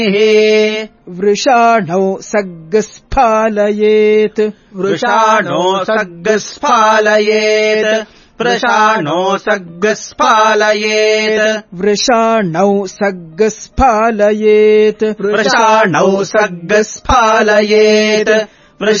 वृषाणौ सग्गस्फालयेत् वृषाणो सग्गस्फालयेत् वृषाणो सग्गस्फालयेत् वृषाणौ सग्गस्फालयेत् वृषाणौ सग्गस्फालयेत्